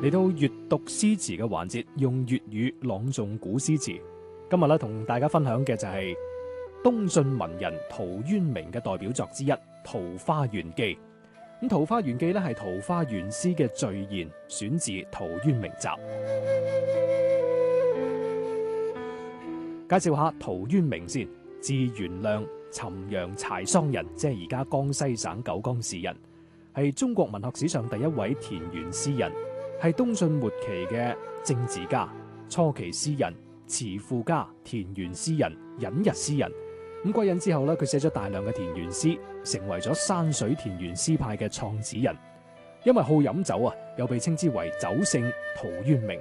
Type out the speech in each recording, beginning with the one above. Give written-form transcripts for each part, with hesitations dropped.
嚟到閱讀詩詞嘅環節，用粵語朗誦古詩詞。今日咧同大家分享嘅就係東晉文人陶淵明嘅代表作之一《桃花源記》。咁《桃花源記》咧係桃花源詩嘅序言，選自《陶淵明集》。介紹下陶淵明先，字元亮，潯陽柴桑人，即係而家江西省九江市人，係中國文學史上第一位田園詩人，係東晉末期嘅政治家、初期詩人、詞賦家、田園詩人、隱逸詩人。咁歸隱之後咧，佢寫咗大量嘅田園詩，成為咗山水田園詩派嘅創始人。因為好飲酒啊，又被稱之為酒聖陶淵明。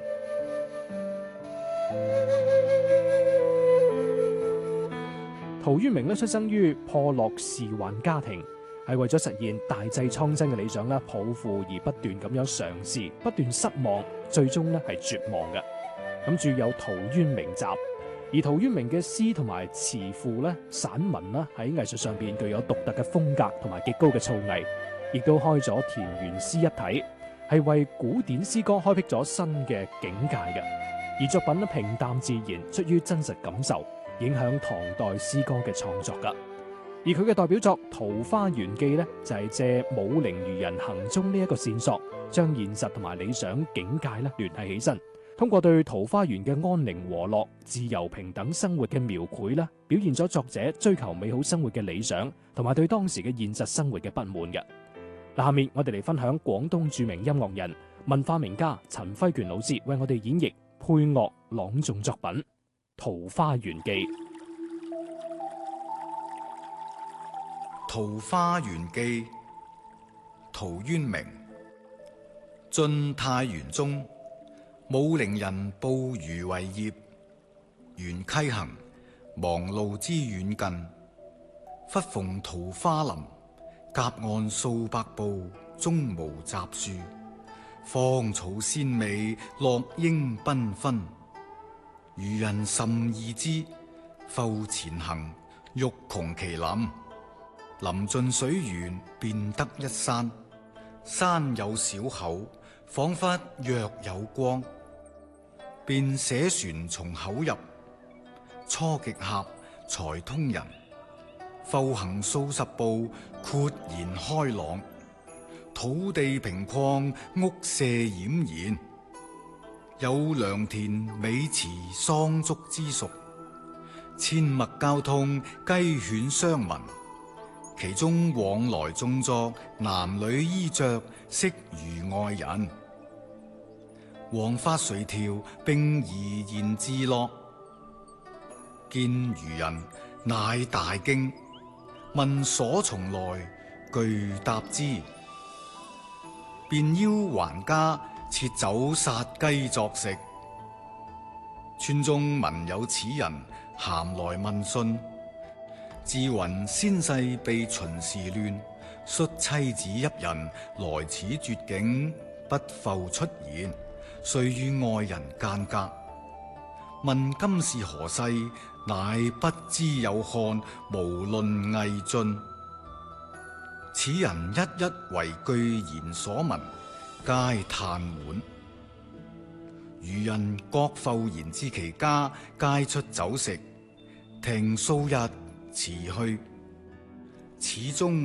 陶淵明咧出生於破落仕宦家庭，係為咗實現大濟蒼生嘅理想啦，抱負而不斷咁樣嘗試，不斷失望，最終咧係絕望嘅。咁著有《陶淵明集》，而陶淵明嘅詩同埋詞賦咧、散文啦，喺藝術上邊具有獨特嘅風格同埋極高嘅造詣，亦都開咗田園詩一體，係為古典詩歌開闢咗新嘅境界嘅。而作品咧平淡自然，出於真實感受，影響唐代詩歌嘅創作噶。而佢嘅代表作《桃花源記》呢，就係借武陵漁人行蹤呢一個線索，將現實同埋理想境界咧聯繫起身，通過對桃花源嘅安寧和樂、自由平等生活嘅描繪啦，表現咗作者追求美好生活嘅理想，同埋對當時嘅現實生活嘅不滿嘅。嗱，下面我哋嚟分享廣東著名音樂人、文化名家陳輝權老師為我哋演繹配樂朗誦作品《桃花源記》。 《桃花源記》陶淵明。晉太元中，武陵人捕魚為業，沿溪行，忘路之遠近。忽逢桃花林，夾岸數百步，中無雜樹，芳草鮮美，落英繽紛。漁人甚異之，復前行，欲窮其林。臨盡水源，便得一山，山有小口，仿佛若有光。便捨船從口入，初極狹，才通人。復行數十步，豁然開朗。土地平曠，屋舍儼然。有良田、美池、桑竹之屬，阡陌交通，雞犬相聞。其中往來種作，男女衣着，色如外人。黃髮垂髫，並怡然自樂。見漁人，乃大驚，問所從來，具答之。便邀還家，設酒殺雞作食。村中聞有此人，咸來問訊。自云先世被秦時亂，率妻子一人來此絕境，不復出言，遂與外人間隔。問今是何世，乃不知有漢，無論魏晉。此人一一為具言所聞，皆嘆惋。漁人各復言至其家，皆出酒食，停數日，辭去。始終